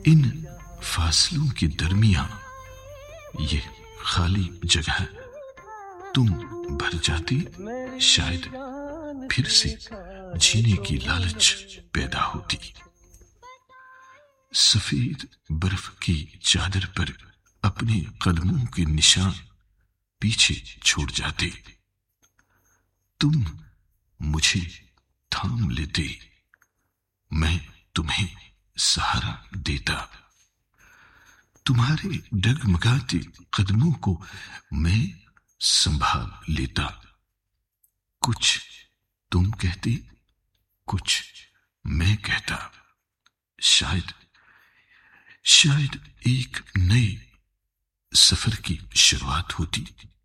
इन फासलों के दरमियां ये खाली जगह तुम भर जाती, शायद फिर से जीने की लालच पैदा होती। सफेद बर्फ की चादर पर अपने कदमों के निशान पीछे छोड़ जाते। तुम मुझे थाम लेते, मैं तुम्हें सहारा देता। तुम्हारे डगमगाते कदमों को मैं संभाल लेता। कुछ तुम कहती, कुछ मैं कहता। शायद एक नए सफर की शुरुआत होती।